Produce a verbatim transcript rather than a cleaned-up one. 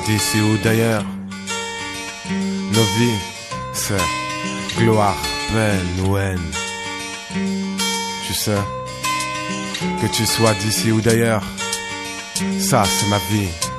d'ici ou d'ailleurs. Nos vies, c'est gloire, peine ou haine. Tu sais, que tu sois d'ici ou d'ailleurs, ça c'est ma vie.